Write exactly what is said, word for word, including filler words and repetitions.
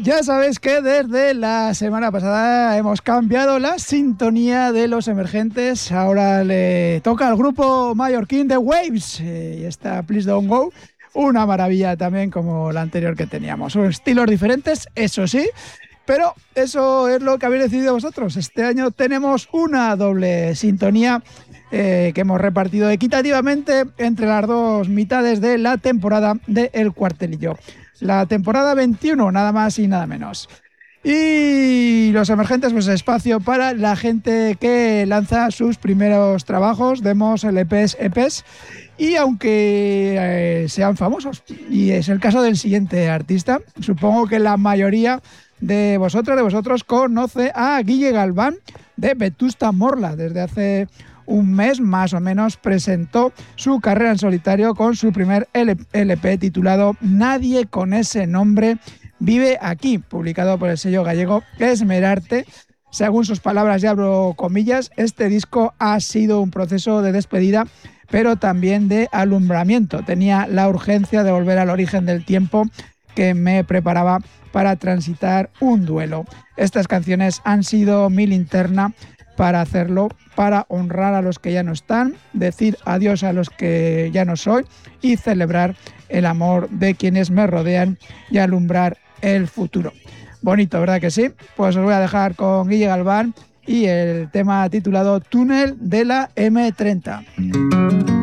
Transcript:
Ya sabéis que desde la semana pasada hemos cambiado la sintonía de Los Emergentes. Ahora le toca al grupo mallorquín The Waves eh, y está Please Don't Go. Una maravilla también como la anterior que teníamos. Son estilos diferentes, eso sí, pero eso es lo que habéis decidido vosotros. Este año tenemos una doble sintonía eh, que hemos repartido equitativamente entre las dos mitades de la temporada de El Cuartelillo. La temporada veintiuno, nada más y nada menos. Y Los Emergentes, pues espacio para la gente que lanza sus primeros trabajos, demos, L Pes, E Pes, y aunque eh, sean famosos, y es el caso del siguiente artista, supongo que la mayoría de vosotros, de vosotros, conoce a Guille Galván de Vetusta Morla. Desde hace un mes más o menos presentó su carrera en solitario con su primer L P titulado Nadie con ese nombre vive aquí, publicado por el sello gallego Esmerarte. Según sus palabras, y abro comillas, este disco ha sido un proceso de despedida, pero también de alumbramiento. Tenía la urgencia de volver al origen del tiempo que me preparaba para transitar un duelo. Estas canciones han sido mi linterna para hacerlo, para honrar a los que ya no están, decir adiós a los que ya no soy y celebrar el amor de quienes me rodean y alumbrar el futuro. Bonito, ¿verdad que sí? Pues os voy a dejar con Guille Galván y el tema titulado Túnel de la eme treinta.